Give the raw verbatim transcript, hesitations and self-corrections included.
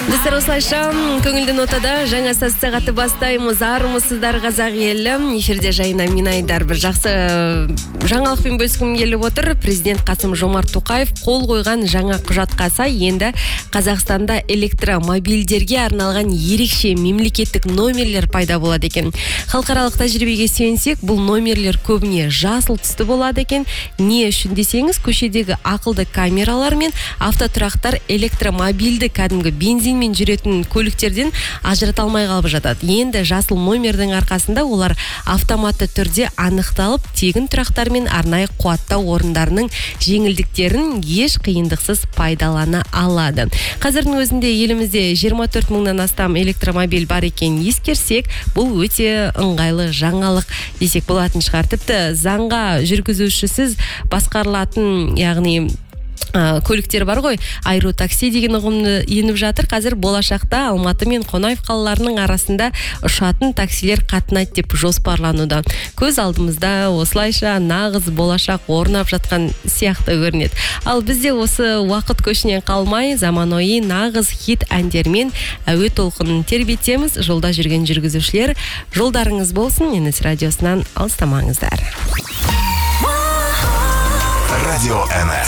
Достар, осылайша көңілді нотада жаңа сағатты бастаймыз. Армысыздар қазақ елі. Эфирде жайына мен Айдар. Бір жақсы жаңалықпен бөліскім келіп отыр. Президент Қасым-Жомарт Тоқаев қол қойған жаңа құжатқа сай енді Қазақстанда электромобильдерге арналған ерекше мемлекеттік номерлер пайда болады екен. Халықаралық тәжірибеге сүйенсек, бұл номерлер көбіне жасыл түсті болады екен. Не үшін десеңіз, көшедегі ақылды камералар мен автотұрақтар электромобильді кәдімгі бензинмен жүретін көліктерден ажырата алмай қалып жатады. Енді жасыл номердің арқасында олар автоматты түрде анықталып, тегін тұрақтар мен арнайы қуаттау орындарының жеңілдіктерін еш қиындықсыз пайдалана алады. Қазірдің өзінде елімізде жиырма төрт мыңнан астам электромобиль бар екен ескерсек, бұл өте ыңғайлы жаңалық десек болатын шығар. Тіпті заңға жүргізушісіз басқарылатын, яғни көліктер бар ғой, айру такси деген ұғымды еніп жатыр. Қазір болашақта Алматы мен Қонаев қалаларының арасында ұшатын таксилер қатынайды деп жоспарлануда. Көз алдымызда осылайша нағыз болашақ орнап жатқан сияқты көрінеді. Ал бізде осы уақыт көшінен қалмай, заманауи нағыз хит әндермен әуе толқынын тербетеміз. Жолда жүрген жүргізушілер, жолдарыңыз болсын. Енес радиосынан алыстамаңыздар. Радио эн эс.